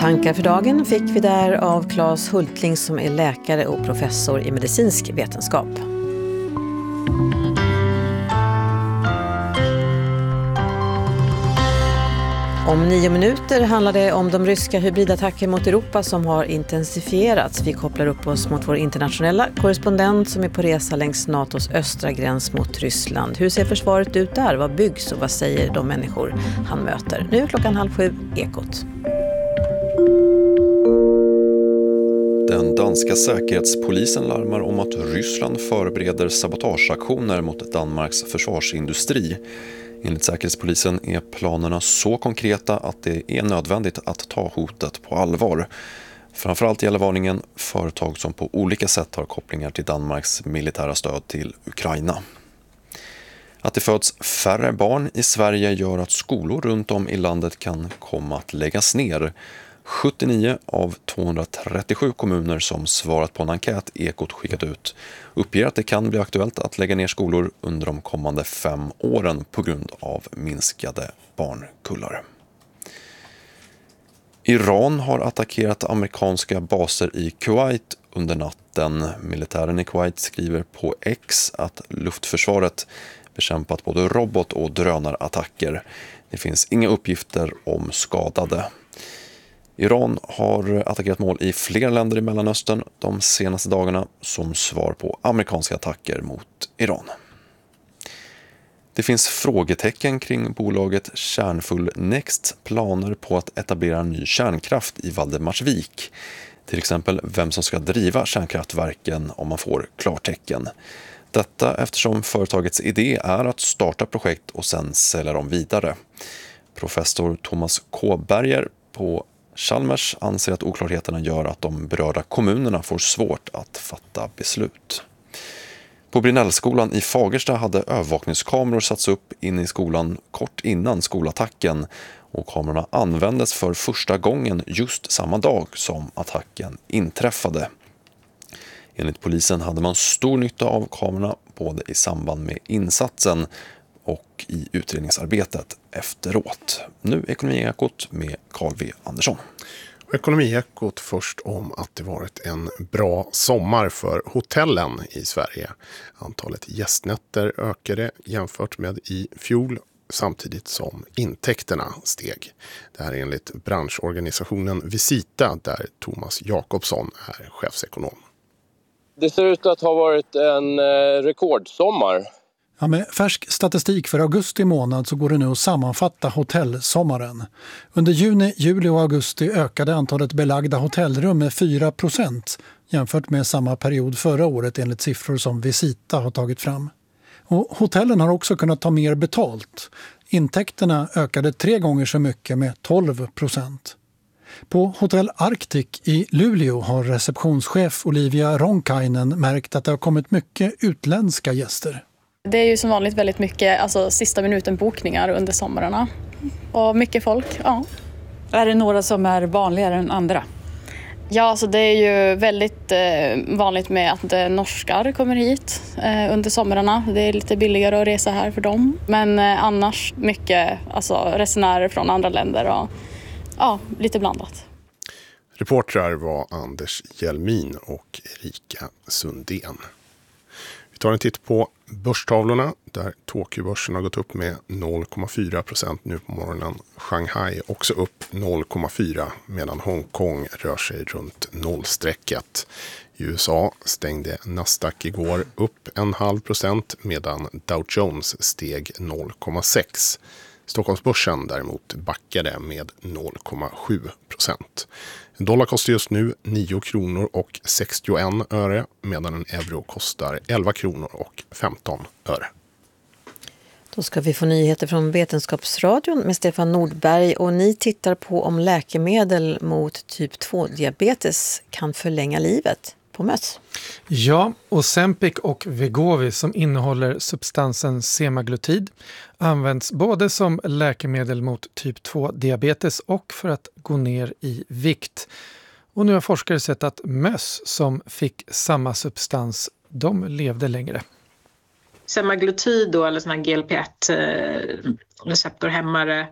Tankar för dagen fick vi där av Claes Hultling som är läkare och professor i medicinsk vetenskap. Om 9 minuter handlar det om de ryska hybridattacker mot Europa som har intensifierats. Vi kopplar upp oss mot vår internationella korrespondent som är på resa längs NATOs östra gräns mot Ryssland. Hur ser försvaret ut där? Vad byggs och vad säger de människor han möter? Nu är 6:30, Ekot. Den danska säkerhetspolisen larmar om att Ryssland förbereder sabotageaktioner mot Danmarks försvarsindustri. Enligt säkerhetspolisen är planerna så konkreta att det är nödvändigt att ta hotet på allvar. Framförallt gäller varningen företag som på olika sätt har kopplingar till Danmarks militära stöd till Ukraina. Att det föds färre barn i Sverige gör att skolor runt om i landet kan komma att läggas ner. 79 av 237 kommuner som svarat på en enkät Ekot skickat ut uppger att det kan bli aktuellt att lägga ner skolor under de kommande 5 åren på grund av minskade barnkullar. Iran har attackerat amerikanska baser i Kuwait under natten. Militären i Kuwait skriver på X att luftförsvaret bekämpat både robot- och drönarattacker. Det finns inga uppgifter om skadade. Iran har attackerat mål i flera länder i Mellanöstern de senaste dagarna som svar på amerikanska attacker mot Iran. Det finns frågetecken kring bolaget Kärnfull Next planer på att etablera ny kärnkraft i Valdemarsvik. Till exempel vem som ska driva kärnkraftverken om man får klartecken. Detta eftersom företagets idé är att starta projekt och sen sälja dem vidare. Professor Thomas K. Berger på Chalmers anser att oklarheterna gör att de berörda kommunerna får svårt att fatta beslut. På Brinellskolan i Fagersta hade övervakningskameror satts upp inne i skolan kort innan skolattacken och kamerorna användes för första gången just samma dag som attacken inträffade. Enligt polisen hade man stor nytta av kamerorna både i samband med insatsen och i utredningsarbetet efteråt. Nu Ekonomiekot med Carl V. Andersson. Ekonomiekot först om att det varit en bra sommar för hotellen i Sverige. Antalet gästnätter ökade jämfört med i fjol samtidigt som intäkterna steg. Det här är enligt branschorganisationen Visita där Thomas Jakobsson är chefsekonom. Det ser ut att ha varit en rekordsommar. Ja, med färsk statistik för augusti månad så går det nu att sammanfatta hotellsommaren. Under juni, juli och augusti ökade antalet belagda hotellrum med 4% jämfört med samma period förra året enligt siffror som Visita har tagit fram. Och hotellen har också kunnat ta mer betalt. Intäkterna ökade 3 gånger så mycket med 12%. På Hotell Arctic i Luleå har receptionschef Olivia Ronkainen märkt att det har kommit mycket utländska gäster. Det är ju som vanligt väldigt mycket sista minuten bokningar under sommararna. Och mycket folk, ja. Är det några som är vanligare än andra? Ja, alltså det är ju väldigt vanligt med att norskar kommer hit under sommararna. Det är lite billigare att resa här för dem. Men annars mycket resenärer från andra länder och lite blandat. Reportrar var Anders Hjelmin och Erika Sundén. Vi tar en titt på börstavlorna där Tokyo-börsen har gått upp med 0,4% nu på morgonen. Shanghai också upp 0,4% medan Hongkong rör sig runt nollstrecket. I USA stängde Nasdaq igår upp 0,5% medan Dow Jones steg 0,6%. Stockholmsbörsen däremot backade med 0,7%. En dollar kostar just nu 9 kronor och 61 öre medan en euro kostar 11 kronor och 15 öre. Då ska vi få nyheter från Vetenskapsradion med Stefan Nordberg och ni tittar på om läkemedel mot typ 2-diabetes kan förlänga livet på möss. Ja, Ozempic och Wegovy som innehåller substansen semaglutid används både som läkemedel mot typ 2-diabetes och för att gå ner i vikt. Och nu har forskare sett att möss som fick samma substans, de levde längre. Semaglutid då, eller sån här GLP-1 receptorhämmare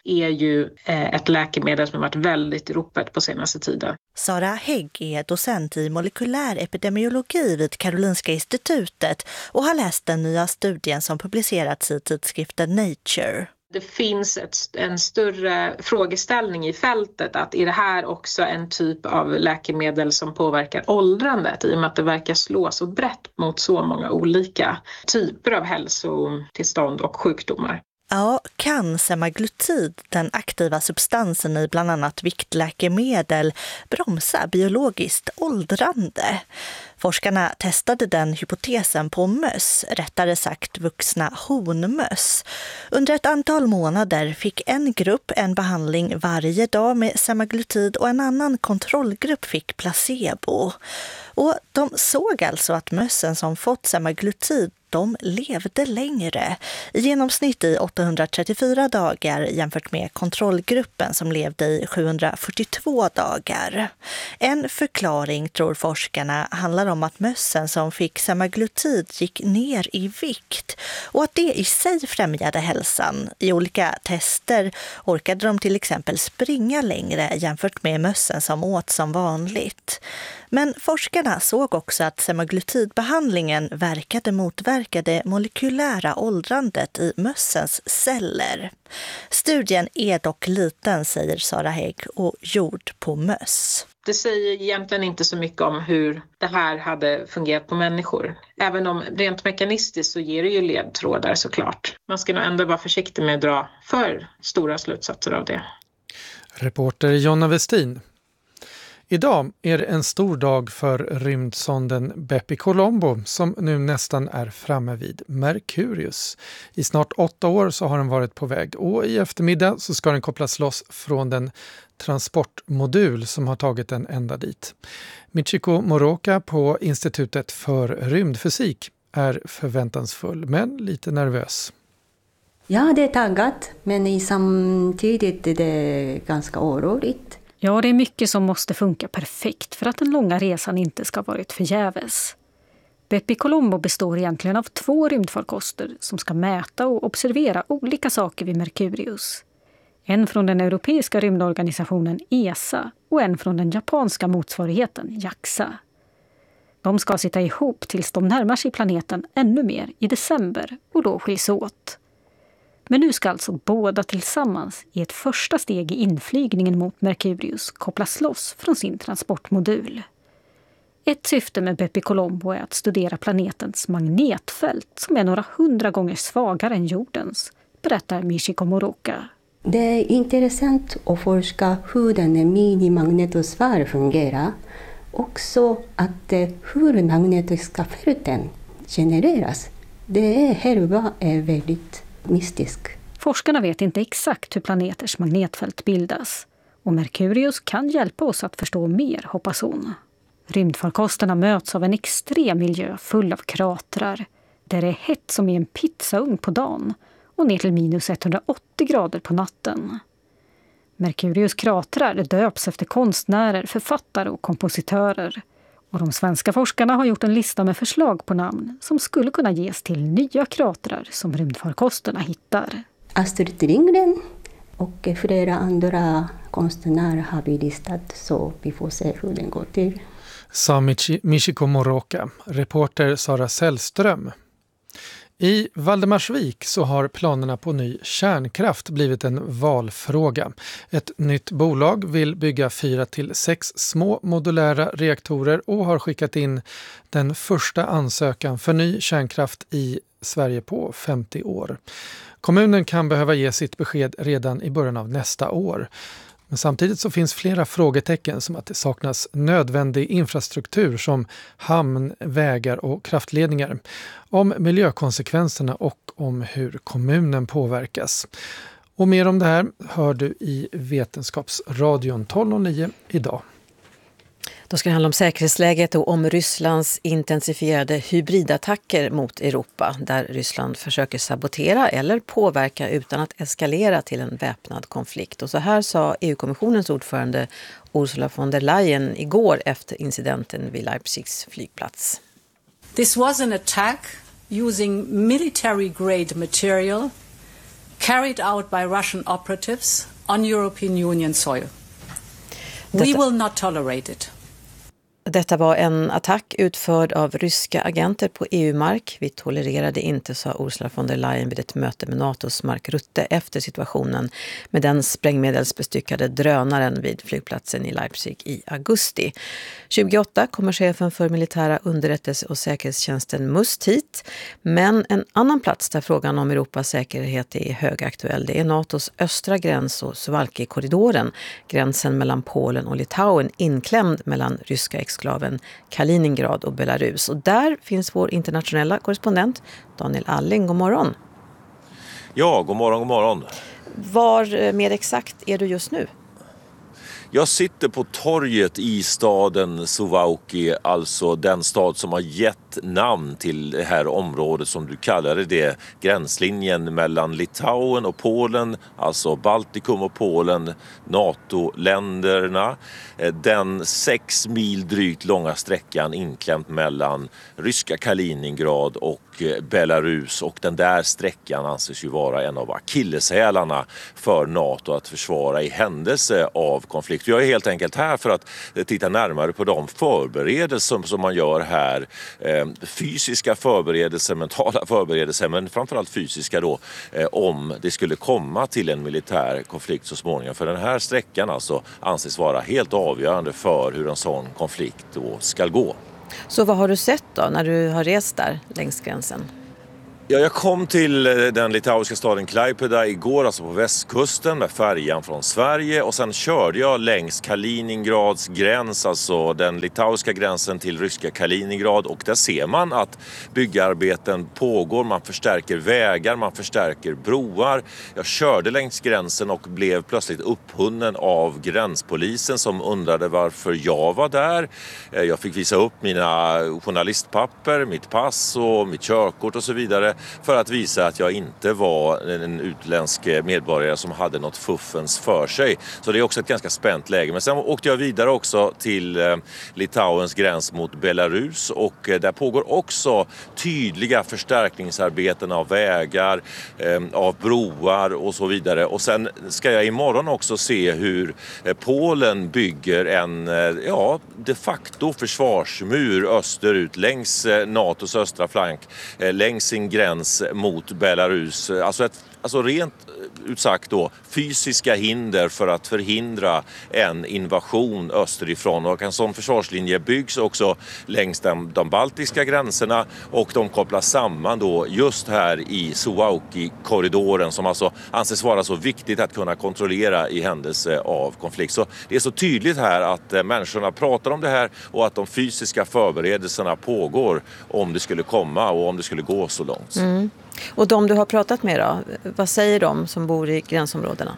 är ju ett läkemedel som har varit väldigt i ropet på senaste tiden. Sara Hägg är docent i molekylär epidemiologi vid Karolinska institutet och har läst den nya studien som publicerats i tidskriften Nature. Det finns en större frågeställning i fältet, att är det här också en typ av läkemedel som påverkar åldrandet, i och med att det verkar slå så brett mot så många olika typer av hälsotillstånd och sjukdomar. Ja, kan semaglutid, den aktiva substansen i bland annat viktläkemedel, bromsa biologiskt åldrande? Forskarna testade den hypotesen på möss, rättare sagt vuxna honmöss. Under ett antal månader fick en grupp en behandling varje dag med semaglutid och en annan kontrollgrupp fick placebo. Och de såg alltså att mössen som fått semaglutid, de levde längre, i genomsnitt i 834 dagar jämfört med kontrollgruppen som levde i 742 dagar. En förklaring, tror forskarna, handlar om att mössen som fick semaglutid gick ner i vikt och att det i sig främjade hälsan. I olika tester orkade de till exempel springa längre jämfört med mössen som åt som vanligt. Men forskarna såg också att semaglutidbehandlingen verkade motverka det molekylära åldrandet i mössens celler. Studien är dock liten, säger Sara Hägg, och gjord på möss. Det säger egentligen inte så mycket om hur det här hade fungerat på människor. Även om rent mekanistiskt så ger det ju ledtrådar såklart. Man ska nog ändå vara försiktig med att dra för stora slutsatser av det. Reporter Jonna Westin. Idag är det en stor dag för rymdsonden Bepi Colombo som nu nästan är framme vid Merkurius. I snart 8 år så har den varit på väg och i eftermiddag så ska den kopplas loss från den transportmodul som har tagit den ända dit. Michiko Moroka på Institutet för rymdfysik är förväntansfull men lite nervös. Ja, det är taggat, men samtidigt är det ganska oroligt. Ja, det är mycket som måste funka perfekt för att den långa resan inte ska varit förgäves. Bepi Colombo består egentligen av 2 rymdfarkoster som ska mäta och observera olika saker vid Merkurius. En från den europeiska rymdorganisationen ESA och en från den japanska motsvarigheten JAXA. De ska sitta ihop tills de närmar sig planeten ännu mer i december och då skiljs åt. Men nu ska alltså båda tillsammans i ett första steg i inflygningen mot Merkurius kopplas loss från sin transportmodul. Ett syfte med Bepi Colombo är att studera planetens magnetfält som är några 100 gånger svagare än jordens, berättar Michiko Moroka. Det är intressant att forska hur den minimagnetosfär fungerar. Också att hur magnetiska fälten genereras. Det själva är väldigt mystisk. Forskarna vet inte exakt hur planeters magnetfält bildas och Merkurius kan hjälpa oss att förstå mer, hoppas hon. Rymdfarkosterna möts av en extrem miljö full av kratrar där det är hett som i en pizzaugn på dagen och ner till minus 180 grader på natten. Merkurius kratrar döps efter konstnärer, författare och kompositörer. Och de svenska forskarna har gjort en lista med förslag på namn som skulle kunna ges till nya kratrar som rymdfarkosterna hittar. Astrid Lindgren och flera andra konstnärer har vi listat, så vi får se hur den går till. Sa Michiko Moroka, reporter Sara Sällström. I Valdemarsvik så har planerna på ny kärnkraft blivit en valfråga. Ett nytt bolag vill bygga 4-6 små modulära reaktorer och har skickat in den första ansökan för ny kärnkraft i Sverige på 50 år. Kommunen kan behöva ge sitt besked redan i början av nästa år. Men samtidigt så finns flera frågetecken som att det saknas nödvändig infrastruktur som hamn, vägar och kraftledningar, om miljökonsekvenserna och om hur kommunen påverkas. Och mer om det här hör du i Vetenskapsradion 12.09 idag. Då ska det handla om säkerhetsläget och om Rysslands intensifierade hybridattacker mot Europa, där Ryssland försöker sabotera eller påverka utan att eskalera till en väpnad konflikt. Och så här sa EU-kommissionens ordförande Ursula von der Leyen igår efter incidenten vid Leipzigs flygplats. This was an attack using military grade material carried out by Russian operatives on European Union soil. We will not tolerate it. Detta var en attack utförd av ryska agenter på EU-mark. Vi tolererade inte, sa Ursula von der Leyen vid ett möte med NATOs Mark Rutte efter situationen med den sprängmedelsbestyckade drönaren vid flygplatsen i Leipzig i augusti. 2008 kommer chefen för militära underrättelse- och säkerhetstjänsten MUST hit. Men en annan plats där frågan om Europas säkerhet är högaktuell, det är NATOs östra gräns och Suwalki-korridoren, gränsen mellan Polen och Litauen, inklämd mellan ryska exklaven Kaliningrad och Belarus. Och där finns vår internationella korrespondent Daniel Alling. God morgon. Ja, god morgon, god morgon. Var mer exakt är du just nu? Jag sitter på torget i staden Suwałki, alltså den stad som har gett namn till det här området som du kallade det, gränslinjen mellan Litauen och Polen, alltså Baltikum och Polen, NATO-länderna. Den 6 mil drygt långa sträckan inklämt mellan ryska Kaliningrad och Belarus, och den där sträckan anses ju vara en av akilleshälarna för NATO att försvara i händelse av konflikt. Jag är helt enkelt här för att titta närmare på de förberedelser som man gör här. Fysiska förberedelser, mentala förberedelser, men framförallt fysiska då, om det skulle komma till en militär konflikt så småningom. För den här sträckan alltså anses vara helt avgörande för hur en sån konflikt då ska gå. Så vad har du sett då när du har rest där längs gränsen? Ja, jag kom till den litauiska staden Klaipėda igår, alltså på västkusten med färjan från Sverige, och sen körde jag längs Kaliningrads gräns, alltså den litauiska gränsen till ryska Kaliningrad, och där ser man att byggarbeten pågår, man förstärker vägar, man förstärker broar. Jag körde längs gränsen och blev plötsligt upphunnen av gränspolisen som undrade varför jag var där. Jag fick visa upp mina journalistpapper, mitt pass och mitt körkort och så vidare, för att visa att jag inte var en utländsk medborgare som hade något fuffens för sig. Så det är också ett ganska spänt läge. Men sen åkte jag vidare också till Litauens gräns mot Belarus, och där pågår också tydliga förstärkningsarbeten av vägar, av broar och så vidare. Och sen ska jag imorgon också se hur Polen bygger en de facto försvarsmur österut längs NATOs östra flank, längs sin gräns mot Belarus. Alltså rent utsagt då fysiska hinder för att förhindra en invasion österifrån, och en sån försvarslinje byggs också längs de baltiska gränserna, och de kopplas samman då just här i Suwałki-korridoren som alltså anses vara så viktigt att kunna kontrollera i händelse av konflikt. Så det är så tydligt här att människorna pratar om det här och att de fysiska förberedelserna pågår om det skulle komma och om det skulle gå så långt. Mm. Och de du har pratat med då, vad säger de som bor i gränsområdena?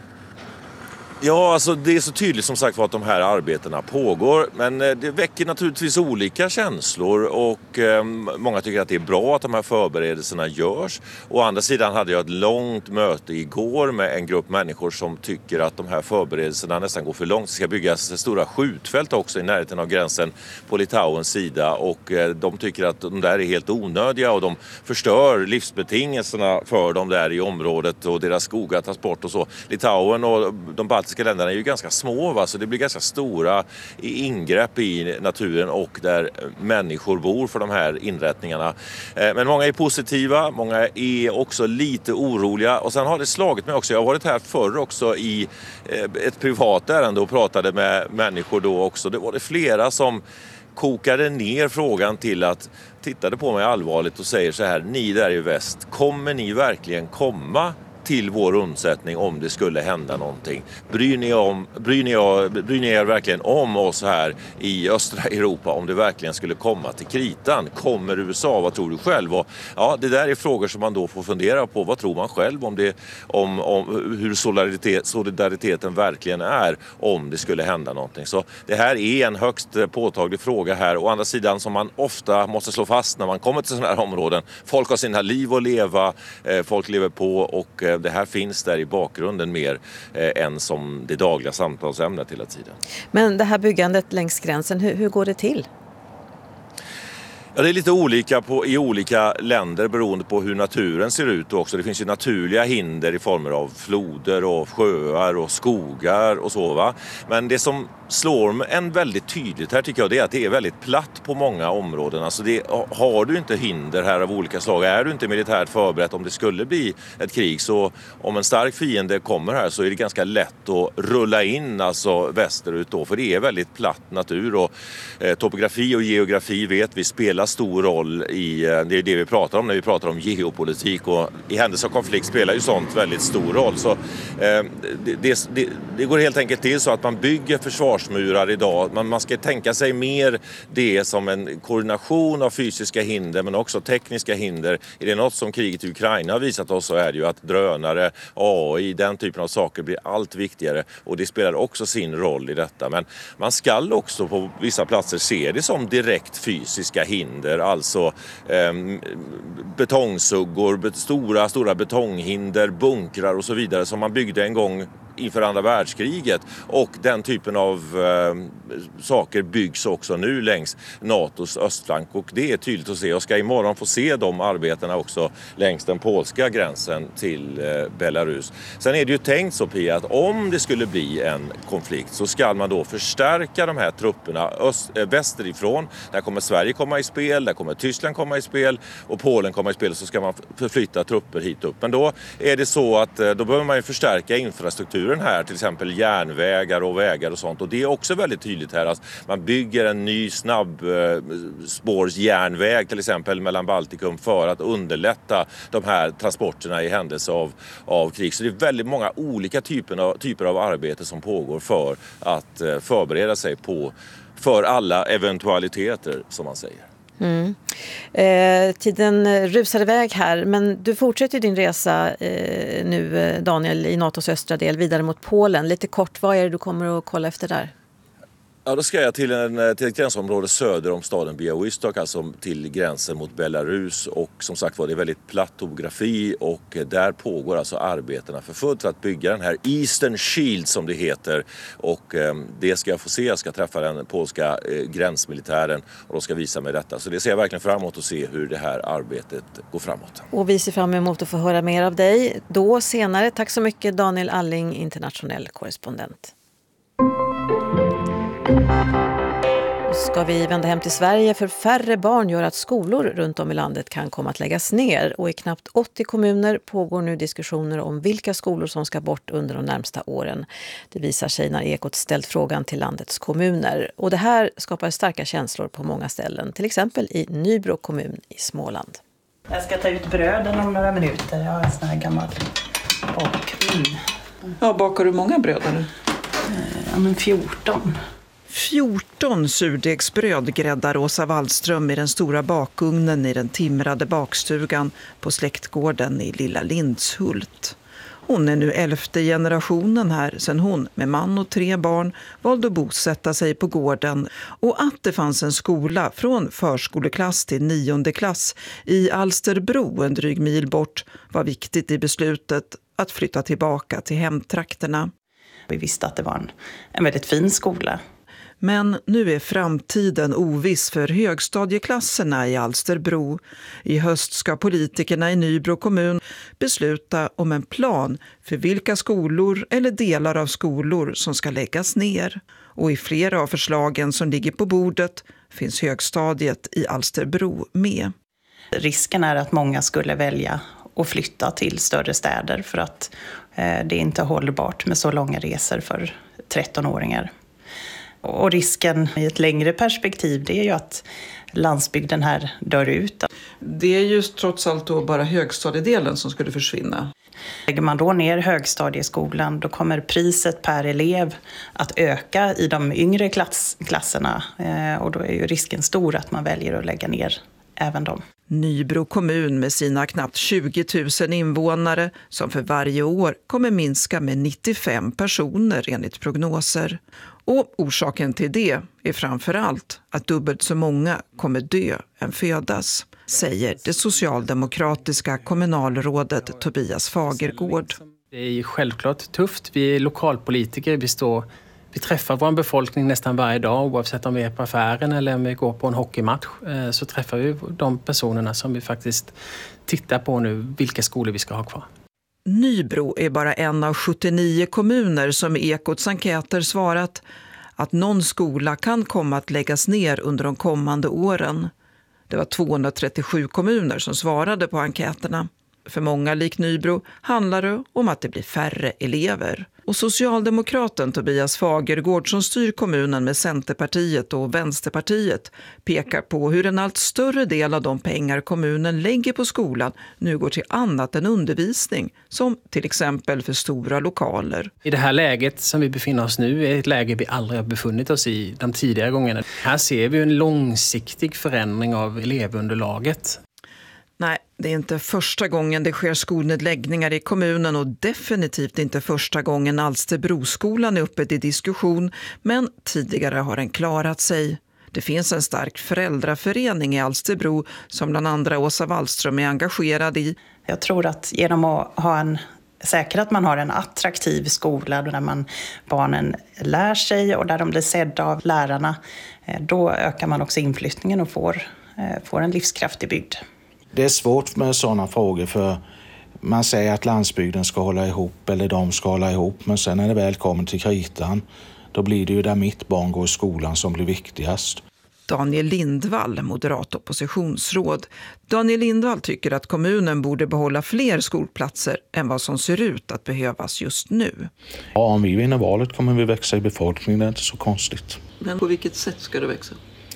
Ja, alltså det är så tydligt som sagt att de här arbetena pågår, men det väcker naturligtvis olika känslor, och många tycker att det är bra att de här förberedelserna görs. Å andra sidan hade jag ett långt möte igår med en grupp människor som tycker att de här förberedelserna nästan går för långt. Det ska byggas stora skjutfält också i närheten av gränsen på Litauens sida, och de tycker att de där är helt onödiga och de förstör livsbetingelserna för dem där i området, och deras skogar tas bort och så. Litauen och de baltiska länderna är ju ganska små, va? Så det blir ganska stora ingrepp i naturen och där människor bor för de här inrättningarna. Men många är positiva, många är också lite oroliga, och sen har det slagit mig också. Jag har varit här förr också i ett privat ärende och pratade med människor då också. Det var det flera som kokade ner frågan till att tittade på mig allvarligt och säger så här: ni där i väst, kommer ni verkligen komma till vår undsättning om det skulle hända någonting? Bryr ni er verkligen om oss här i östra Europa om det verkligen skulle komma till kritan? Kommer USA? Vad tror du själv? Och ja, det där är frågor som man då får fundera på. Vad tror man själv om hur solidariteten verkligen är om det skulle hända någonting? Så det här är en högst påtaglig fråga här. Å andra sidan, som man ofta måste slå fast när man kommer till sådana här områden. Folk har sina liv att leva, folk lever på, och det här finns där i bakgrunden mer än som det dagliga samtalsämnet hela tiden. Men det här byggandet längs gränsen, hur går det till? Ja, det är lite olika i olika länder beroende på hur naturen ser ut också. Det finns ju naturliga hinder i former av floder och sjöar och skogar och så, va. Men det som slår en väldigt tydligt här tycker jag, det är att det är väldigt platt på många områden. Alltså har du inte hinder här av olika slag, är du inte militärt förberett om det skulle bli ett krig, så om en stark fiende kommer här så är det ganska lätt att rulla in alltså västerut då, för det är väldigt platt natur och topografi och geografi vet vi spelar stor roll i, det är det vi pratar om när vi pratar om geopolitik, och i händelse av konflikt spelar ju sånt väldigt stor roll. Så det går helt enkelt till så att man bygger försvarsmurar idag. Man ska tänka sig mer det som en koordination av fysiska hinder men också tekniska hinder. Är det något som kriget i Ukraina har visat oss så är det ju att drönare, AI, den typen av saker blir allt viktigare, och det spelar också sin roll i detta. Men man ska också på vissa platser se det som direkt fysiska hinder, alltså betongsuggor, stora betonghinder, bunkrar och så vidare som man byggde en gång inför andra världskriget, och den typen av saker byggs också nu längs NATOs östflank, och det är tydligt att se. Jag ska imorgon få se de arbetena också längs den polska gränsen till Belarus. Sen är det ju tänkt så, Pia, att om det skulle bli en konflikt så ska man då förstärka de här trupperna västerifrån. Där kommer Sverige komma i spel, där kommer Tyskland komma i spel och Polen komma i spel, så ska man förflytta trupper hit upp. Men då är det så att då behöver man ju förstärka infrastrukturen här, till exempel järnvägar och vägar och sånt, och det är också väldigt tydligt här att man bygger en ny snabbspårsjärnväg till exempel mellan Baltikum för att underlätta de här transporterna i händelse av krig. Så det är väldigt många olika typer av arbete som pågår för att förbereda sig för alla eventualiteter, som man säger. Tiden rusar iväg här, men du fortsätter din resa nu, Daniel, i NATOs östra del vidare mot Polen. Lite kort, vad är det du kommer att kolla efter där? Ja, då ska jag till ett gränsområde söder om staden Białystok, alltså till gränsen mot Belarus, och som sagt var det är väldigt platt topografi, och där pågår alltså arbetena för fullt för att bygga den här Eastern Shield som det heter, och det ska jag få se. Jag ska träffa den polska gränsmilitären och de ska visa mig detta, så det ser jag verkligen fram emot att se hur det här arbetet går framåt. Och vi ser fram emot att få höra mer av dig då senare. Tack så mycket, Daniel Alling, internationell korrespondent. Ska vi vända hem till Sverige, för färre barn gör att skolor runt om i landet kan komma att läggas ner, och i knappt 80 kommuner pågår nu diskussioner om vilka skolor som ska bort under de närmsta åren. Det visar sig när Ekot ställt frågan till landets kommuner, och det här skapar starka känslor på många ställen, till exempel i Nybro kommun i Småland. Jag ska ta ut bröden om några minuter, jag har en sån här gammal bakugn. Ja, bakar du många bröd eller? Ja, men 14. 14 surdegsbröd gräddar Åsa Wallström i den stora bakugnen i den timrade bakstugan på släktgården i Lilla Lindshult. Hon är nu 11:e generationen här sedan hon med man och 3 barn valde att bosätta sig på gården, och att det fanns en skola från förskoleklass till 9:e klass i Alsterbro, en dryg mil bort, var viktigt i beslutet att flytta tillbaka till hemtrakterna. Vi visste att det var en väldigt fin skola. Men nu är framtiden oviss för högstadieklasserna i Alsterbro. I höst ska politikerna i Nybro kommun besluta om en plan för vilka skolor eller delar av skolor som ska läggas ner. Och i flera av förslagen som ligger på bordet finns högstadiet i Alsterbro med. Risken är att många skulle välja att flytta till större städer för att det är inte hållbart med så långa resor för 13-åringar. Och risken i ett längre perspektiv, det är ju att landsbygden här dör ut. Det är just trots allt då bara högstadiedelen som skulle försvinna. Lägger man då ner högstadieskolan, då kommer priset per elev att öka i de yngre klasserna. Och då är ju risken stor att man väljer att lägga ner även dem. Nybro kommun med sina knappt 20 000 invånare som för varje år kommer minska med 95 personer enligt prognoser. Och orsaken till det är framförallt att dubbelt så många kommer dö än födas, säger det socialdemokratiska kommunalrådet Tobias Fagergård. Det är självklart tufft. Vi är lokalpolitiker, vi står Vi träffar vår befolkning nästan varje dag, oavsett om vi är på affären eller om vi går på en hockeymatch. Så träffar vi de personerna som vi faktiskt tittar på nu, vilka skolor vi ska ha kvar. Nybro är bara en av 79 kommuner som i Ekots enkäter svarat att någon skola kan komma att läggas ner under de kommande åren. Det var 237 kommuner som svarade på enkäterna. För många, lik Nybro, handlar det om att det blir färre elever. Och socialdemokraten Tobias Fagergård som styr kommunen med Centerpartiet och Vänsterpartiet pekar på hur en allt större del av de pengar kommunen lägger på skolan nu går till annat än undervisning, som till exempel för stora lokaler. I det här läget som vi befinner oss nu är ett läge vi aldrig har befunnit oss i de tidigare gångerna. Här ser vi en långsiktig förändring av elevunderlaget. Nej, det är inte första gången det sker skolnedläggningar i kommunen och definitivt inte första gången Alsterbroskolan är uppe till diskussion, men tidigare har den klarat sig. Det finns en stark föräldraförening i Alsterbro som bland andra Åsa Wallström är engagerad i. Jag tror att genom att säkert att man har en attraktiv skola där barnen lär sig och där de blir sedda av lärarna, då ökar man också inflyttningen och får en livskraftig bygd. Det är svårt med sådana frågor för man säger att landsbygden ska hålla ihop eller de ska hålla ihop, men sen när det väl kommer till kritan då blir det ju där mitt barn går i skolan som blir viktigast. Daniel Lindvall, moderat oppositionsråd. Daniel Lindvall tycker att kommunen borde behålla fler skolplatser än vad som ser ut att behövas just nu. Ja, om vi vinner valet kommer vi växa i befolkningen, det är inte så konstigt. Men på vilket sätt ska det växa?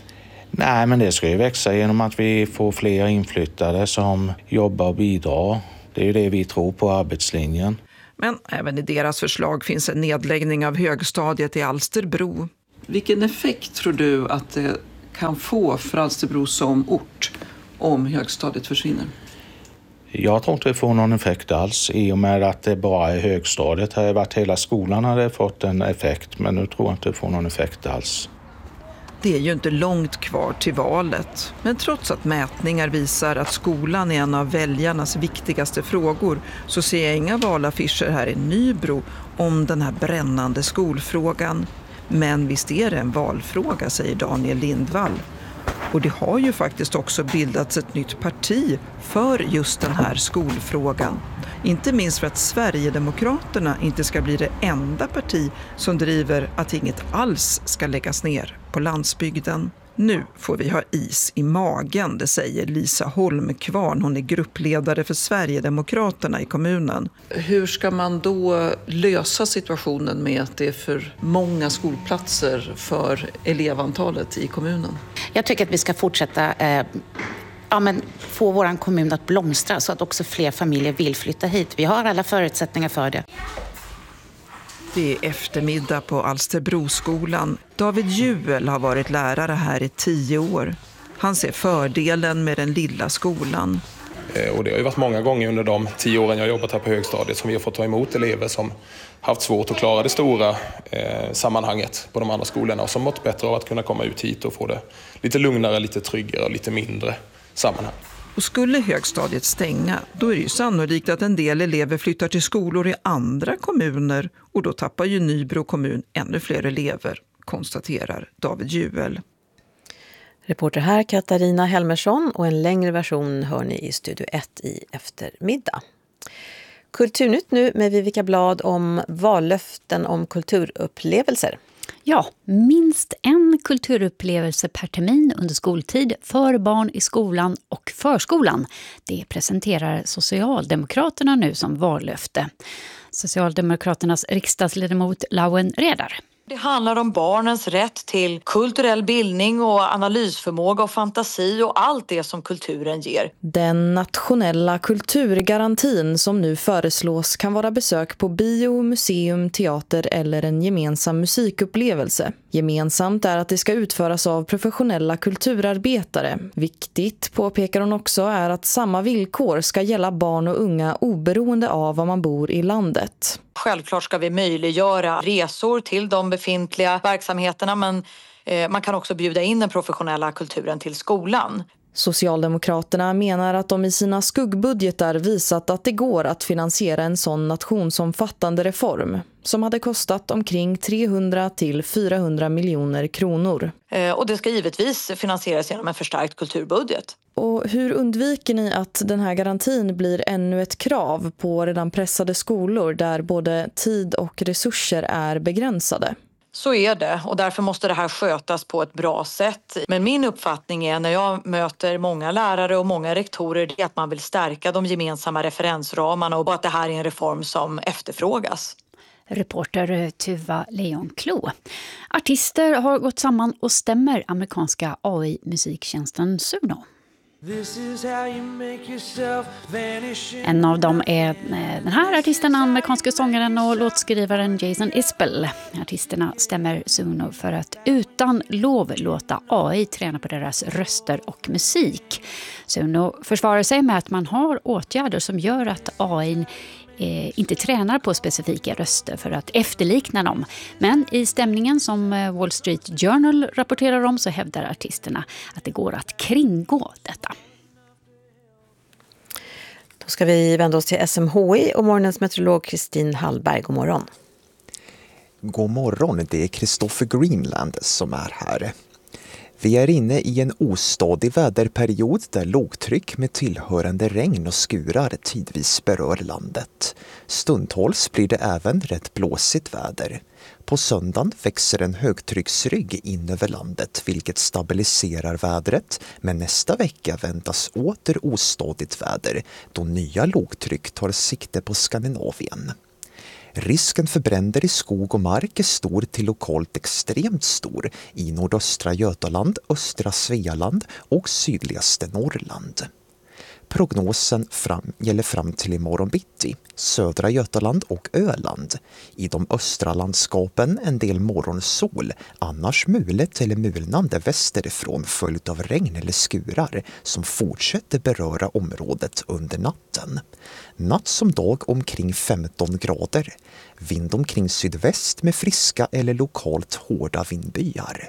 Nej, men det ska ju växa genom att vi får fler inflyttade som jobbar och bidrar. Det är ju det vi tror på, arbetslinjen. Men även i deras förslag finns en nedläggning av högstadiet i Alsterbro. Vilken effekt tror du att det kan få för Alsterbro som ort om högstadiet försvinner? Jag tror inte det får någon effekt alls i och med att det bara är högstadiet. Hade det varit hela skolan hade det fått en effekt, men nu tror jag inte det får någon effekt alls. Det är ju inte långt kvar till valet. Men trots att mätningar visar att skolan är en av väljarnas viktigaste frågor så ser jag inga valaffischer här i Nybro om den här brännande skolfrågan. Men visst är det en valfråga, säger Daniel Lindvall. Och det har ju faktiskt också bildats ett nytt parti för just den här skolfrågan. Inte minst för att Sverigedemokraterna inte ska bli det enda parti som driver att inget alls ska läggas ner på landsbygden. Nu får vi ha is i magen, det säger Lisa Holmkvarn. Hon är gruppledare för Sverigedemokraterna i kommunen. Hur ska man då lösa situationen med att det är för många skolplatser för elevantalet i kommunen? Jag tycker att vi ska fortsätta få vår kommun att blomstra så att också fler familjer vill flytta hit. Vi har alla förutsättningar för det. Det är eftermiddag på Alsterbroskolan. David Juel har varit lärare här i 10 år. Han ser fördelen med den lilla skolan. Och det har ju varit många gånger under de 10 åren jag jobbat här på högstadiet som vi har fått ta emot elever som haft svårt att klara det stora sammanhanget på de andra skolorna och som mått bättre av att kunna komma ut hit och få det lite lugnare, lite tryggare och lite mindre sammanhang. Och skulle högstadiet stänga, då är det ju sannolikt att en del elever flyttar till skolor i andra kommuner och då tappar ju Nybro kommun ännu fler elever, konstaterar David Juel. Reporter här Katarina Helmersson och en längre version hör ni i Studio 1 i eftermiddag. Kulturnytt nu med Vivica Blad om vallöften om kulturupplevelser. Ja, minst en kulturupplevelse per termin under skoltid för barn i skolan och förskolan. Det presenterar Socialdemokraterna nu som vallöfte. Socialdemokraternas riksdagsledamot Lauen Redar. Det handlar om barnens rätt till kulturell bildning och analysförmåga och fantasi och allt det som kulturen ger. Den nationella kulturgarantin som nu föreslås kan vara besök på bio, museum, teater eller en gemensam musikupplevelse. Gemensamt är att det ska utföras av professionella kulturarbetare. Viktigt, påpekar hon också, är att samma villkor ska gälla barn och unga oberoende av var man bor i landet. Självklart ska vi möjliggöra resor till de befintliga verksamheterna, men man kan också bjuda in den professionella kulturen till skolan. Socialdemokraterna menar att de i sina skuggbudgetar visat att det går att finansiera en sån nationsomfattande reform som hade kostat omkring 300 till 400 miljoner kronor. Och det ska givetvis finansieras genom en förstärkt kulturbudget. Och hur undviker ni att den här garantin blir ännu ett krav på redan pressade skolor där både tid och resurser är begränsade? Så är det, och därför måste det här skötas på ett bra sätt. Men min uppfattning är, när jag möter många lärare och många rektorer, det är att man vill stärka de gemensamma referensramarna och att det här är en reform som efterfrågas. Reporter Tuva Leonklo. Artister har gått samman och stämmer amerikanska AI-musiktjänsten Suno. En av dem är den här artisten, amerikanska sångaren och låtskrivaren Jason Isbell. Artisterna stämmer Suno för att utan lov låta AI träna på deras röster och musik. Suno försvarar sig med att man har åtgärder som gör att AI inte tränar på specifika röster för att efterlikna dem. Men i stämningen som Wall Street Journal rapporterar om så hävdar artisterna att det går att kringgå detta. Då ska vi vända oss till SMHI och morgonens meteorolog Kristin Hallberg. God morgon. God morgon, det är Christopher Greenland som är här. Vi är inne i en ostadig väderperiod där lågtryck med tillhörande regn och skurar tidvis berör landet. Stundtals blir det även rätt blåsigt väder. På söndagen växer en högtrycksrygg in över landet vilket stabiliserar vädret, men nästa vecka väntas åter ostadigt väder då nya lågtryck tar sikte på Skandinavien. Risken för bränder i skog och mark är stor till lokalt extremt stor i nordöstra Götaland, östra Svealand och sydligaste Norrland. Prognosen gäller fram till imorgon bitti, södra Götaland och Öland. I de östra landskapen en del morgonsol, annars mulet eller mulnande västerifrån följt av regn eller skurar som fortsätter beröra området under natten. Natt som dag omkring 15 grader. Vind omkring sydväst med friska eller lokalt hårda vindbyar.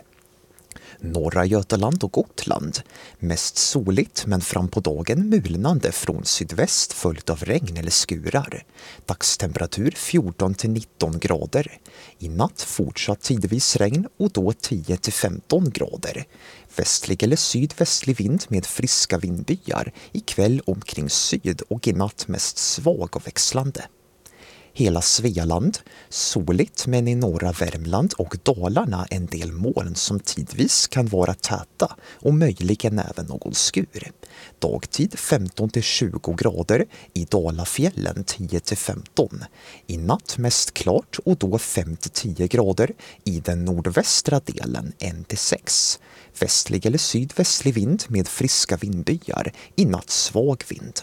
Norra Götaland och Gotland. Mest soligt men fram på dagen mulnande från sydväst följt av regn eller skurar. Dagstemperatur 14 till 19 grader. I natt fortsatt tidvis regn och då 10 till 15 grader. Västlig eller sydvästlig vind med friska vindbyar. I kväll omkring syd och i natt mest svag och växlande. Hela Svealand, soligt men i norra Värmland och Dalarna en del moln som tidvis kan vara täta och möjligen även någon skur. Dagtid 15 till 20 grader, i Dalafjällen 10 till 15. I natt mest klart och då 5 till 10 grader, i den nordvästra delen 1 till 6. Västlig eller sydvästlig vind med friska vindbyar, i natt svag vind.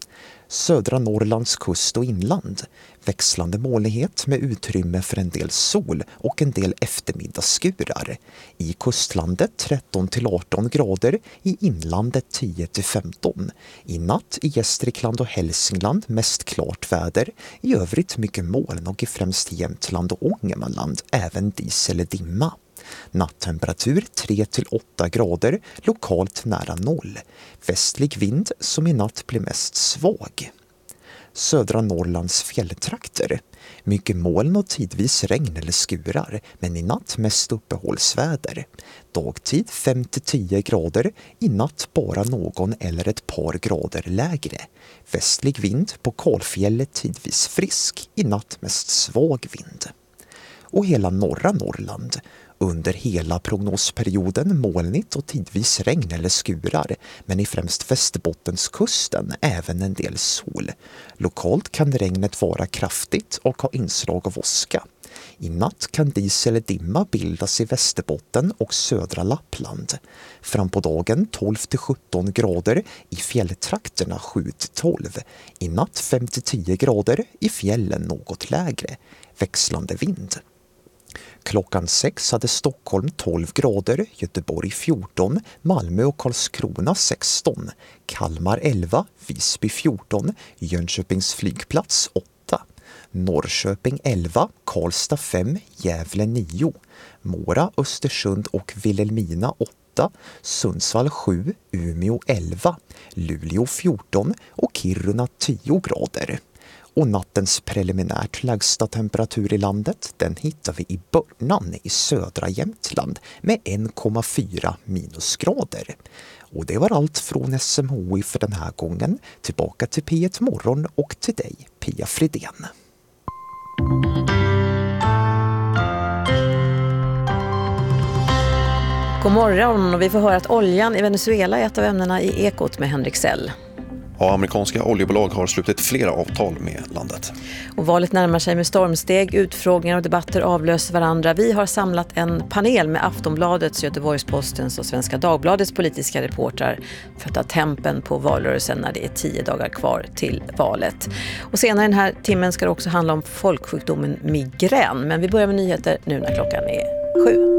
Södra Norrlands kust och inland. Växlande molnighet med utrymme för en del sol och en del eftermiddagsskurar. I kustlandet 13 till 18 grader, i inlandet 10 till 15. I natt i Gästrikland och Hälsingland mest klart väder. I övrigt mycket moln och i främst Jämtland och Ångermanland även dis eller dimma. Nattemperatur 3 till 8 grader, lokalt nära 0. Västlig vind som i natt blir mest svag. Södra Norrlands fjälltrakter. Mycket moln och tidvis regn eller skurar, men i natt mest uppehållsväder. Dagtid 5 till 10 grader, i natt bara någon eller ett par grader lägre. Västlig vind på kalfjället tidvis frisk, i natt mest svag vind. Och hela norra Norrland. Under hela prognosperioden molnigt och tidvis regn eller skurar, men i främst Västerbottenskusten även en del sol. Lokalt kan regnet vara kraftigt och ha inslag av åska. I natt kan dis eller dimma bildas i Västerbotten och södra Lappland. Fram på dagen 12 till 17 grader, i fjälltrakterna 7 till 12. I natt 5 till 10 grader, i fjällen något lägre. Växlande vind. Klockan 6 hade Stockholm 12 grader, Göteborg 14, Malmö och Karlskrona 16, Kalmar 11, Visby 14, Jönköpings flygplats 8, Norrköping 11, Karlstad 5, Gävle 9, Mora, Östersund och Vilhelmina 8, 8, Sundsvall 7, Umeå 11, Luleå 14 och Kiruna 10 grader. Och nattens preliminärt lägsta temperatur i landet, den hittar vi i Börnan i södra Jämtland med 1,4 minusgrader. Och det var allt från SMHI för den här gången. Tillbaka till P1 Morgon och till dig, Pia Fridén. God morgon, och vi får höra att oljan i Venezuela är ett av ämnena i Ekot med Henrik Sell. Ja, amerikanska oljebolag har slutit flera avtal med landet. Och valet närmar sig med stormsteg, utfrågningar och debatter avlöser varandra. Vi har samlat en panel med Aftonbladets, Göteborgs-Postens och Svenska Dagbladets politiska reportrar för att ta tempen på valrörelsen när det är 10 dagar kvar till valet. Och senare den här timmen ska det också handla om folksjukdomen migrän. Men vi börjar med nyheter nu när klockan är 7.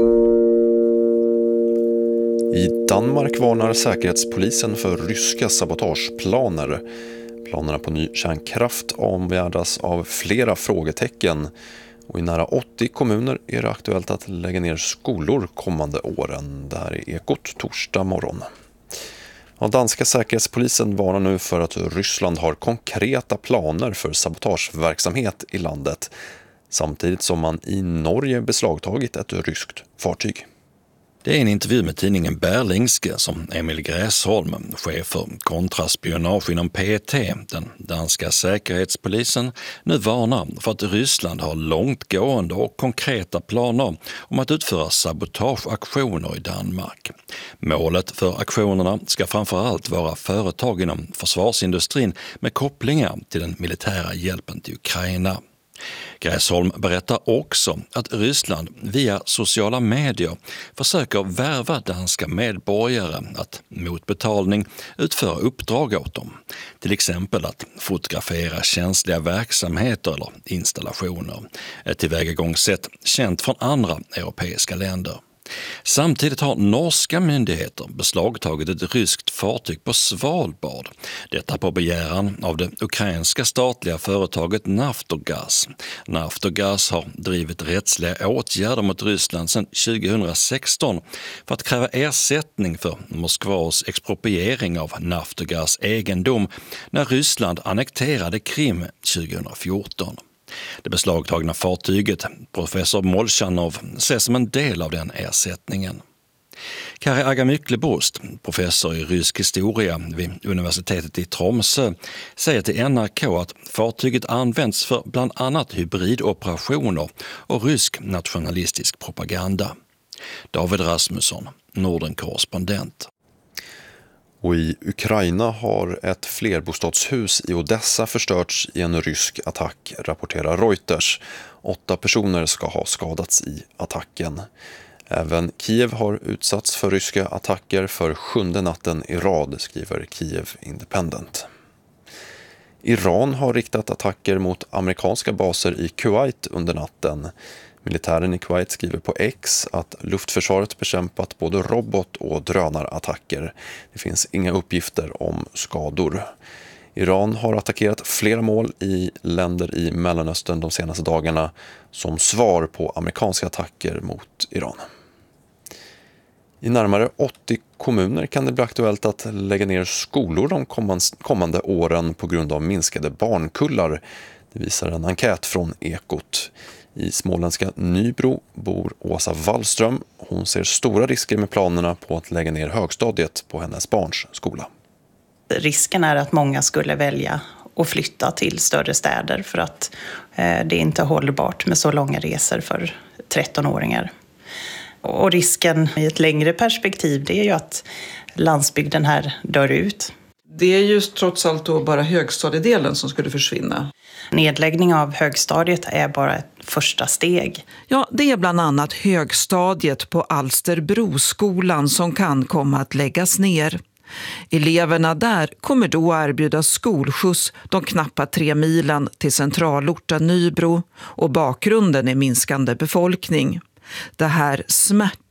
I Danmark varnar säkerhetspolisen för ryska sabotageplaner. Planerna på ny kärnkraft omgärdas av flera frågetecken. Och i nära 80 kommuner är det aktuellt att lägga ner skolor kommande åren. Det här är Ekot torsdag morgon. Ja, danska säkerhetspolisen varnar nu för att Ryssland har konkreta planer för sabotageverksamhet i landet. Samtidigt som man i Norge beslagtagit ett ryskt fartyg. Det är en intervju med tidningen Berlingske som Emil Gräsholm, chef för kontraspionage inom PET, den danska säkerhetspolisen, nu varnar för att Ryssland har långtgående och konkreta planer om att utföra sabotageaktioner i Danmark. Målet för aktionerna ska framförallt vara företag inom försvarsindustrin med kopplingar till den militära hjälpen till Ukraina. Gräsholm berättar också att Ryssland via sociala medier försöker värva danska medborgare att mot betalning utföra uppdrag åt dem. Till exempel att fotografera känsliga verksamheter eller installationer. Ett tillvägagångssätt känt från andra europeiska länder. Samtidigt har norska myndigheter beslagtagit ett ryskt fartyg på Svalbard. Detta på begäran av det ukrainska statliga företaget Naftogaz. Naftogaz har drivit rättsliga åtgärder mot Ryssland sedan 2016 för att kräva ersättning för Moskvas expropriering av Naftogaz egendom när Ryssland annekterade Krim 2014. Det beslagtagna fartyget, professor Molchanov, ses som en del av den ersättningen. Kari Agamyklebost, professor i rysk historia vid universitetet i Tromsø, säger till NRK att fartyget används för bland annat hybridoperationer och rysk nationalistisk propaganda. David Rasmusson, Norden-korrespondent. Och i Ukraina har ett flerbostadshus i Odessa förstörts i en rysk attack, rapporterar Reuters. 8 personer ska ha skadats i attacken. Även Kiev har utsatts för ryska attacker för 7:e natten i rad, skriver Kiev Independent. Iran har riktat attacker mot amerikanska baser i Kuwait under natten. Militären i Kuwait skriver på X att luftförsvaret bekämpat både robot- och drönarattacker. Det finns inga uppgifter om skador. Iran har attackerat flera mål i länder i Mellanöstern de senaste dagarna som svar på amerikanska attacker mot Iran. I närmare 80 kommuner kan det bli aktuellt att lägga ner skolor de kommande åren på grund av minskade barnkullar. Det visar en enkät från Ekot. I småländska Nybro bor Åsa Wallström. Hon ser stora risker med planerna på att lägga ner högstadiet på hennes barns skola. Risken är att många skulle välja att flytta till större städer för att det är inte hållbart med så långa resor för 13-åringar. Och risken i ett längre perspektiv, det är ju att landsbygden här dör ut. Det är ju trots allt då bara högstadiedelen som skulle försvinna. Nedläggning av högstadiet är bara ett första steg. Ja, det är bland annat högstadiet på Alsterbroskolan som kan komma att läggas ner. Eleverna där kommer då erbjudas skolskjuts de knappa 3 milen till centralorten Nybro och bakgrunden är minskande befolkning. Det här smärtar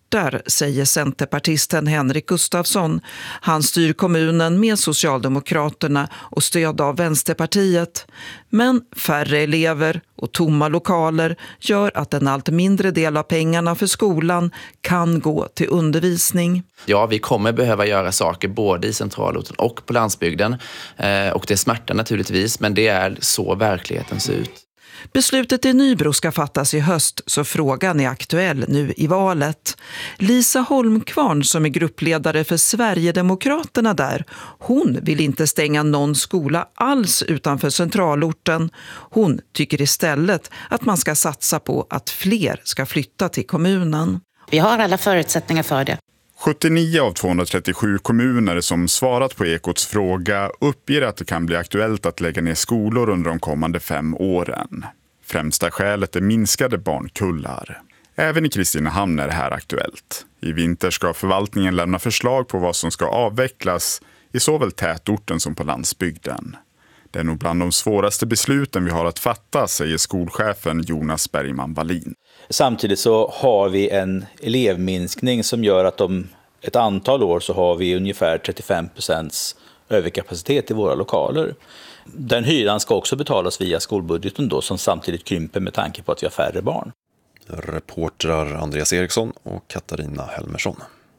orter, säger centerpartisten Henrik Gustafsson. Han styr kommunen med Socialdemokraterna och stöd av Vänsterpartiet. Men färre elever och tomma lokaler gör att en allt mindre del av pengarna för skolan kan gå till undervisning. Ja, vi kommer behöva göra saker både i centralorten och på landsbygden. Och det smärtar naturligtvis, men det är så verkligheten ser ut. Beslutet i Nybro ska fattas i höst, så frågan är aktuell nu i valet. Lisa Holmkvarn, som är gruppledare för Sverigedemokraterna där, hon vill inte stänga någon skola alls utanför centralorten. Hon tycker istället att man ska satsa på att fler ska flytta till kommunen. Vi har alla förutsättningar för det. 79 av 237 kommuner som svarat på Ekots fråga uppger att det kan bli aktuellt att lägga ner skolor under de kommande 5 åren. Främsta skälet är minskade barnkullar. Även i Kristinehamn är det här aktuellt. I vinter ska förvaltningen lämna förslag på vad som ska avvecklas i såväl tätorten som på landsbygden. Det är nog bland de svåraste besluten vi har att fatta, säger skolchefen Jonas Bergman-Wallin. Samtidigt så har vi en elevminskning som gör att om ett antal år så har vi ungefär 35% överkapacitet i våra lokaler. Den hyran ska också betalas via skolbudgeten då, som samtidigt krymper med tanke på att vi har färre barn. Reportrar Andreas Eriksson och Katarina Helmersson.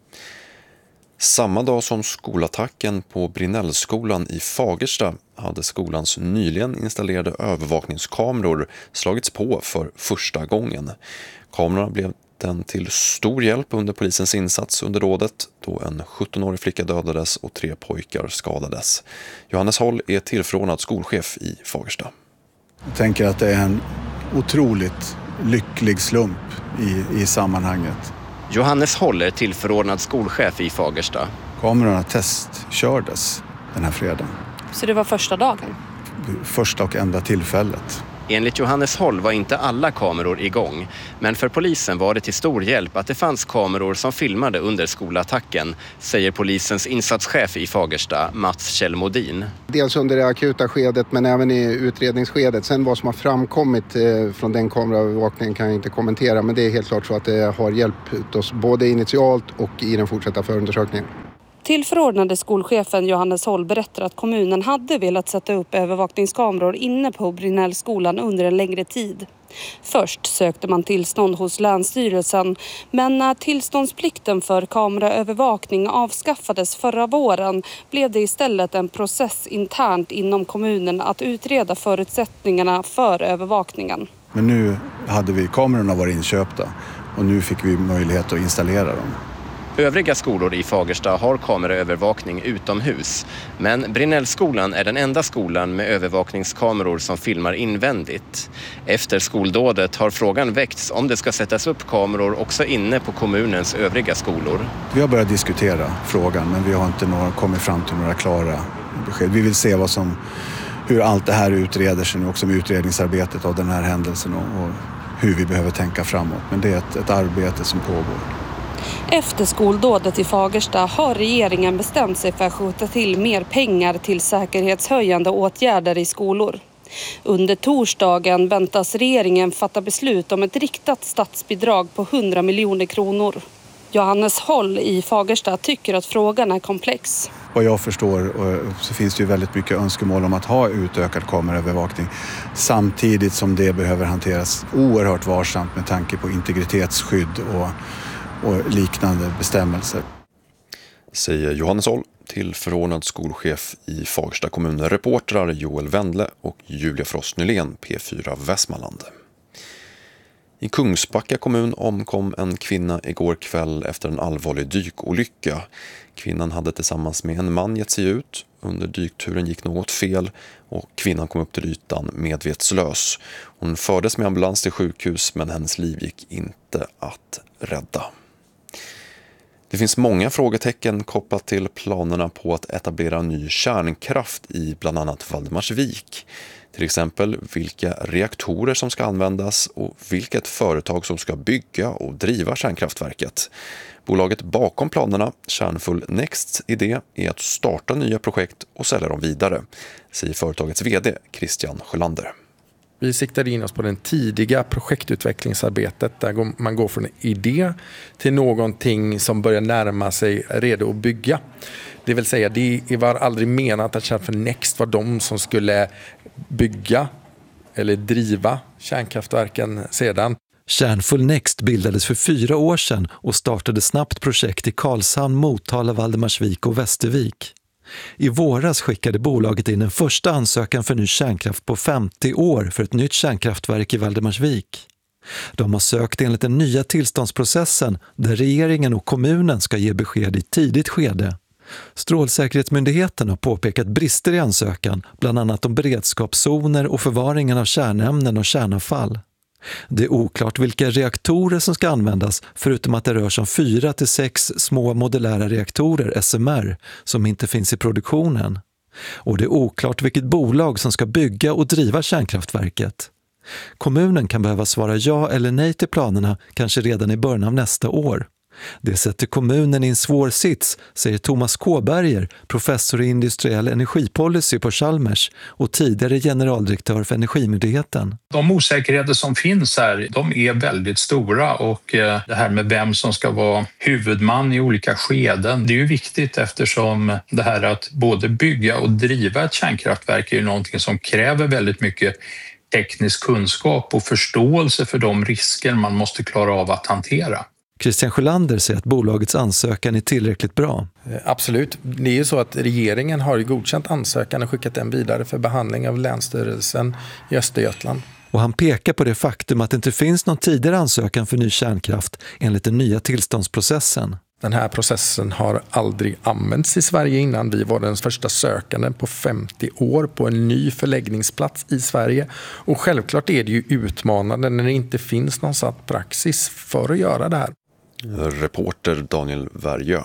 Samma dag som skolattacken på Brinnellskolan i Fagersta hade skolans nyligen installerade övervakningskameror slagits på för första gången. Kamerorna blev den till stor hjälp under polisens insats under rådet, då en 17-årig flicka dödades och 3 pojkar skadades. Johannes Holl är tillförordnad skolchef i Fagersta. Jag tänker att det är en otroligt lycklig slump i sammanhanget. Johannes Holl är tillförordnad skolchef i Fagersta. Kamerorna testkördes den här fredagen. Så det var första dagen? Första och enda tillfället. Enligt Johannes Holl var inte alla kameror igång, men för polisen var det till stor hjälp att det fanns kameror som filmade under skolattacken, säger polisens insatschef i Fagersta, Mats Kjellmodin. Dels under det akuta skedet men även i utredningsskedet. Sen vad som har framkommit från den kameraövervakningen kan jag inte kommentera, men det är helt klart så att det har hjälpt oss både initialt och i den fortsatta förundersökningen. Tillförordnade skolchefen Johannes Holl berättar att kommunen hade velat sätta upp övervakningskameror inne på Brinnellskolan under en längre tid. Först sökte man tillstånd hos Länsstyrelsen, men när tillståndsplikten för kameraövervakning avskaffades förra våren blev det istället en process internt inom kommunen att utreda förutsättningarna för övervakningen. Men nu hade vi kamerorna varit inköpta och nu fick vi möjlighet att installera dem. Övriga skolor i Fagersta har kameraövervakning utomhus, men Brinnellskolan är den enda skolan med övervakningskameror som filmar invändigt. Efter skoldådet har frågan väckts om det ska sättas upp kameror också inne på kommunens övriga skolor. Vi har börjat diskutera frågan, men vi har inte kommit fram till några klara besked. Vi vill se hur allt det här utreder sig nu, också med utredningsarbetet av den här händelsen och hur vi behöver tänka framåt. Men det är ett arbete som pågår. Efter skoldådet i Fagersta har regeringen bestämt sig för att skjuta till mer pengar till säkerhetshöjande åtgärder i skolor. Under torsdagen väntas regeringen fatta beslut om ett riktat statsbidrag på 100 miljoner kronor. Johannes Holl i Fagersta tycker att frågan är komplex. Vad jag förstår så finns det ju väldigt mycket önskemål om att ha utökad kameraövervakning samtidigt som det behöver hanteras oerhört varsamt med tanke på integritetsskydd och liknande bestämmelser. Säger Johannes Holl, tillförordnad skolchef i Fagersta kommun. Reportrar Joel Wendle och Julia Frost Nylén, P4 Västmanland. I Kungsbacka kommun omkom en kvinna igår kväll efter en allvarlig dykolycka. Kvinnan hade tillsammans med en man gett sig ut. Under dykturen gick något fel och kvinnan kom upp till ytan medvetslös. Hon fördes med ambulans till sjukhus, men hennes liv gick inte att rädda. Det finns många frågetecken kopplat till planerna på att etablera ny kärnkraft i bland annat Valdemarsvik. Till exempel vilka reaktorer som ska användas och vilket företag som ska bygga och driva kärnkraftverket. Bolaget bakom planerna, Kärnfull Nexts idé, är att starta nya projekt och sälja dem vidare, säger företagets vd Christian Sjölander. Vi siktade in oss på den tidiga projektutvecklingsarbetet där man går från en idé till någonting som börjar närma sig redo att bygga. Det vill säga, det var aldrig menat att Kärnfull Next var de som skulle bygga eller driva kärnkraftverken sedan. Kärnfull Next bildades för 4 år sedan och startade snabbt projekt i Karlshamn, Motala, Valdemarsvik och Västervik. I våras skickade bolaget in en första ansökan för ny kärnkraft på 50 år för ett nytt kärnkraftverk i Valdemarsvik. De har sökt enligt den nya tillståndsprocessen där regeringen och kommunen ska ge besked i tidigt skede. Strålsäkerhetsmyndigheten har påpekat brister i ansökan, bland annat om beredskapszoner och förvaringen av kärnämnen och kärnavfall. Det är oklart vilka reaktorer som ska användas förutom att det rör sig om 4 till 6 små modulära reaktorer, SMR, som inte finns i produktionen. Och det är oklart vilket bolag som ska bygga och driva kärnkraftverket. Kommunen kan behöva svara ja eller nej till planerna kanske redan i början av nästa år. Det sätter kommunen i en svår sits, säger Thomas Kåberger, professor i industriell energipolicy på Chalmers och tidigare generaldirektör för Energimyndigheten. De osäkerheter som finns här, de är väldigt stora och det här med vem som ska vara huvudman i olika skeden, det är ju viktigt eftersom det här att både bygga och driva ett kärnkraftverk är ju någonting som kräver väldigt mycket teknisk kunskap och förståelse för de risker man måste klara av att hantera. Christian Sjölander säger att bolagets ansökan är tillräckligt bra. Absolut. Det är ju så att regeringen har godkänt ansökan och skickat den vidare för behandling av Länsstyrelsen i Östergötland. Och han pekar på det faktum att det inte finns någon tidigare ansökan för ny kärnkraft enligt den nya tillståndsprocessen. Den här processen har aldrig använts i Sverige innan. Vi var den första sökanden på 50 år på en ny förläggningsplats i Sverige. Och självklart är det ju utmanande när det inte finns någon satt praxis för att göra det här. Reporter Daniel Värjö.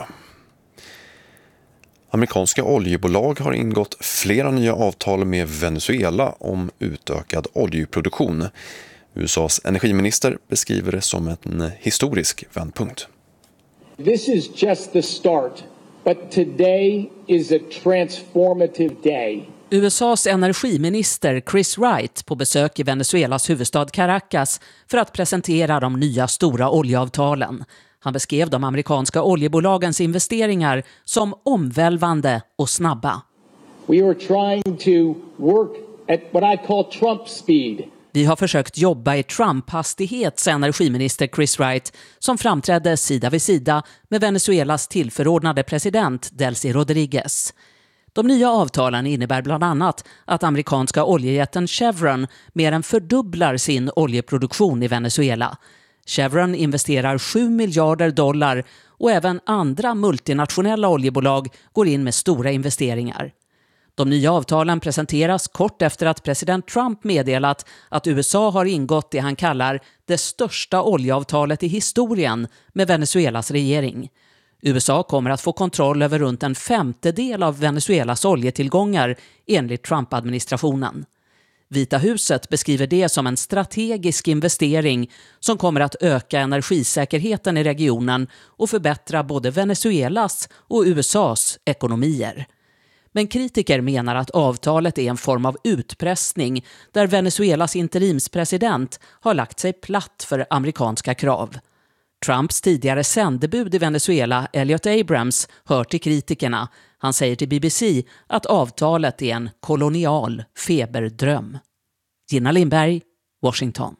Amerikanska oljebolag har ingått flera nya avtal med Venezuela om utökad oljeproduktion. USAs energiminister beskriver det som en historisk vändpunkt. This is just the start, but today is a transformative day. USAs energiminister Chris Wright på besök i Venezuelas huvudstad Caracas för att presentera de nya stora oljeavtalen. Han beskrev de amerikanska oljebolagens investeringar som omvälvande och snabba. We are trying to work at what I call Trump speed. Vi har försökt jobba i Trump-hastighet, säger energiminister Chris Wright, som framträdde sida vid sida med Venezuelas tillförordnade president Delcy Rodriguez. De nya avtalen innebär bland annat att amerikanska oljejätten Chevron mer än fördubblar sin oljeproduktion i Venezuela. Chevron investerar $7 miljarder och även andra multinationella oljebolag går in med stora investeringar. De nya avtalen presenteras kort efter att president Trump meddelat att USA har ingått det han kallar det största oljeavtalet i historien med Venezuelas regering. USA kommer att få kontroll över runt 1/5 av Venezuelas oljetillgångar enligt Trump-administrationen. Vita huset beskriver det som en strategisk investering som kommer att öka energisäkerheten i regionen och förbättra både Venezuelas och USAs ekonomier. Men kritiker menar att avtalet är en form av utpressning där Venezuelas interimspresident har lagt sig platt för amerikanska krav. Trumps tidigare sändebud i Venezuela, Elliot Abrams, hör till kritikerna. Han säger till BBC att avtalet är en kolonial feberdröm. Gina Lindberg, Washington.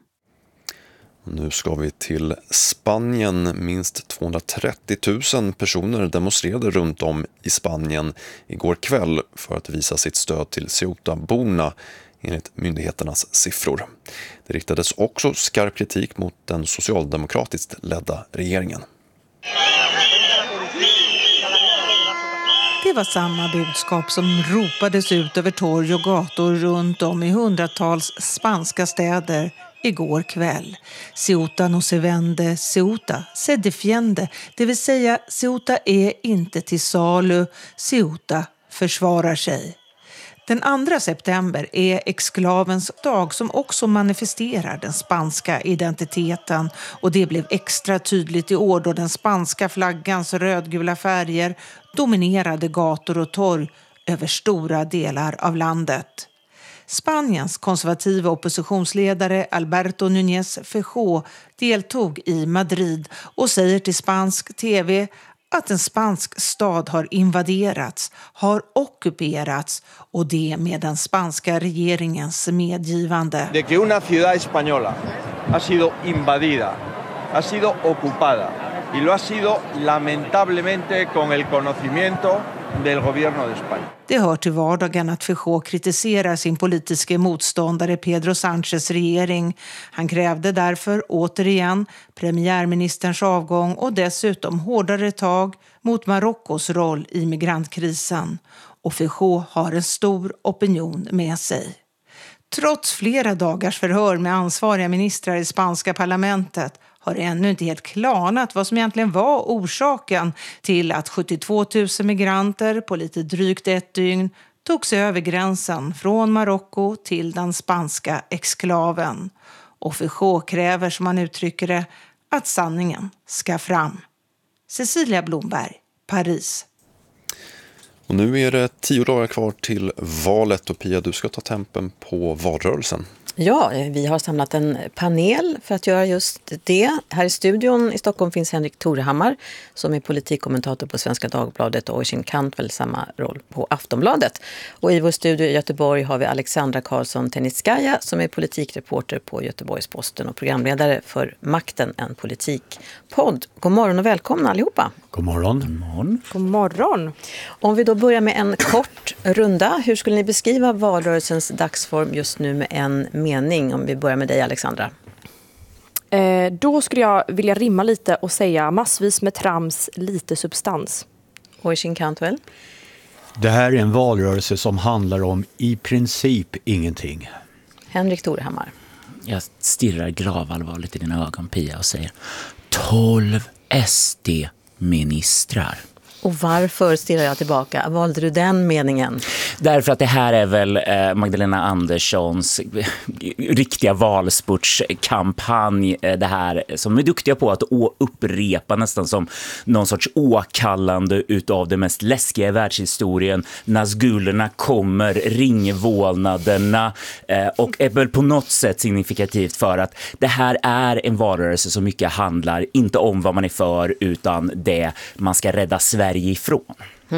Nu ska vi till Spanien. Minst 230 000 personer demonstrerade runt om i Spanien igår kväll för att visa sitt stöd till Ceuta-borna enligt myndigheternas siffror. Det riktades också skarp kritik mot den socialdemokratiskt ledda regeringen. Det var samma budskap som ropades ut över torg och gator runt om i hundratals spanska städer igår kväll. Ceuta no se vende, Ceuta se defiende, det vill säga Ceuta är inte till salu, Ceuta försvarar sig. Den 2 september är exklavens dag som också manifesterar den spanska identiteten och det blev extra tydligt i år då den spanska flaggans rödgula färger dominerade gator och torg över stora delar av landet. Spaniens konservativa oppositionsledare Alberto Núñez Feijóo deltog i Madrid och säger till spansk tv att en spansk stad har invaderats, har ockuperats och det med den spanska regeringens medgivande. De que una ciudad española ha sido invadida, ha sido ocupada y lo ha sido lamentablemente con el conocimiento del gobierno de España. Det hör till vardagen att Feijóo kritiserar sin politiska motståndare Pedro Sánchez regering. Han krävde därför återigen premiärministerns avgång och dessutom hårdare tag mot Marockos roll i migrantkrisen. Och Feijóo har en stor opinion med sig. Trots flera dagars förhör med ansvariga ministrar i spanska parlamentet har det ännu inte helt klarnat vad som egentligen var orsaken till att 72 000 migranter på lite drygt ett dygn tog sig över gränsen från Marocko till den spanska exklaven. Och Feijóo kräver, som man uttrycker det, att sanningen ska fram. Cecilia Blomberg, Paris. Och nu är det 10 dagar kvar till valet och Pia, du ska ta tempen på valrörelsen. Ja, vi har samlat en panel för att göra just det. Här i studion i Stockholm finns Henrik Torehammar som är politikkommentator på Svenska Dagbladet och Oisin Cantwell samma roll på Aftonbladet. Och i vår studio i Göteborg har vi Alexandra Karlsson Tenitskaya som är politikreporter på Göteborgs-Posten och programledare för Makten, en politikpodd. God morgon och välkomna allihopa. God morgon. God morgon. God morgon. Om vi då börjar med en kort runda, hur skulle ni beskriva valrörelsens dagsform just nu med en mening? Om vi börjar med dig, Alexandra. Då skulle jag vilja rimma lite och säga massvis med trams, lite substans. Oisin Cantwell. Det här är en valrörelse som handlar om i princip ingenting. Henrik Torehammar. Jag stirrar gravallvarligt i dina ögon, Pia, och säger 12 SD-ministrar. Och varför stirrar jag tillbaka? Valde du den meningen? Därför att det här är väl Magdalena Anderssons riktiga valspurtskampanj. Det här som är duktiga på att upprepa nästan som någon sorts åkallande utav det mest läskiga i världshistorien. Nazgulerna kommer, ringvålnaderna och är väl på något sätt signifikativt för att det här är en valrörelse som mycket handlar inte om vad man är för utan det man ska rädda Sverige ifrån.